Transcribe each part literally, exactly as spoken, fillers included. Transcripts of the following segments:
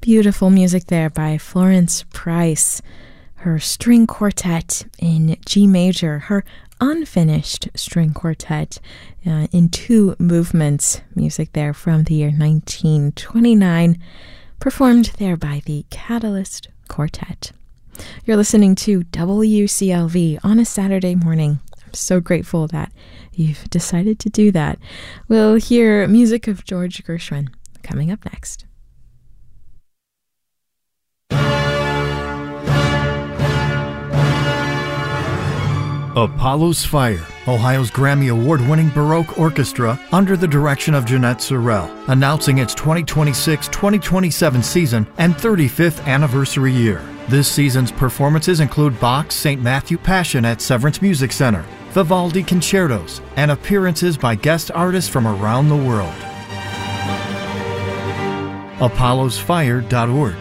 Beautiful music there by Florence Price. Her string quartet in G major, her unfinished string quartet uh, in two movements. Music there from the year nineteen twenty-nine, performed there by the Catalyst Quartet. You're listening to W C L V on a Saturday morning. I'm so grateful that you've decided to do that. We'll hear music of George Gershwin coming up next. Apollo's Fire, Ohio's Grammy Award-winning Baroque orchestra under the direction of Jeanette Sorrell, announcing its twenty twenty-six twenty twenty-seven season and thirty-fifth anniversary year. This season's performances include Bach's Saint Matthew Passion at Severance Music Center, Vivaldi concertos, and appearances by guest artists from around the world. apollos fire dot org.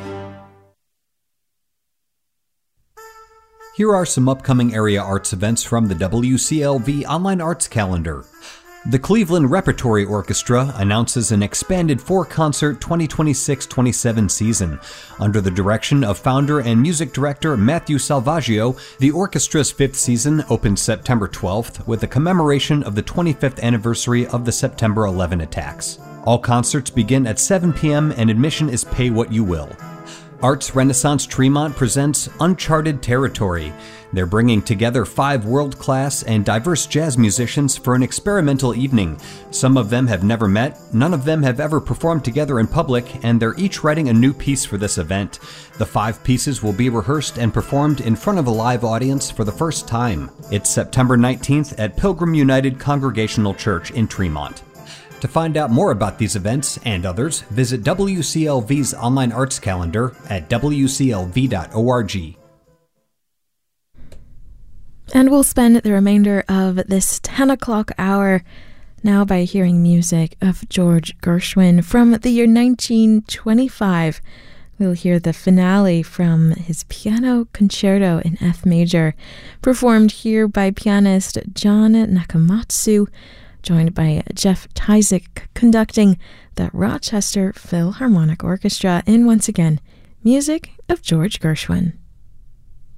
Here are some upcoming area arts events from the W C L V Online Arts Calendar. The Cleveland Repertory Orchestra announces an expanded four-concert twenty twenty-six twenty-seven season. Under the direction of founder and music director Matthew Salvaggio, the orchestra's fifth season opens September twelfth with a commemoration of the twenty-fifth anniversary of the September eleventh attacks. All concerts begin at seven p.m. and admission is pay what you will. Arts Renaissance Tremont presents Uncharted Territory. They're bringing together five world-class and diverse jazz musicians for an experimental evening. Some of them have never met, none of them have ever performed together in public, and they're each writing a new piece for this event. The five pieces will be rehearsed and performed in front of a live audience for the first time. It's September nineteenth at Pilgrim United Congregational Church in Tremont. To find out more about these events and others, visit W C L V's online arts calendar at w c l v dot org. And we'll spend the remainder of this ten o'clock hour now by hearing music of George Gershwin from the year nineteen twenty-five. We'll hear the finale from his piano concerto in F major, performed here by pianist John Nakamatsu, joined by Jeff Tyzik conducting the Rochester Philharmonic Orchestra in, once again, music of George Gershwin.